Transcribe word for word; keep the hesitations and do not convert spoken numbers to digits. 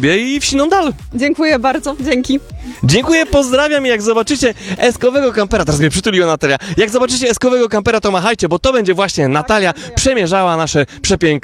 tobie i w siną dal. Dziękuję bardzo, dzięki. Dziękuję, pozdrawiam i jak zobaczycie eskowego kampera, teraz mnie przytuliła Natalia, jak zobaczycie eskowego kampera, to machajcie, bo to będzie właśnie Natalia przemierzała nasze przepiękne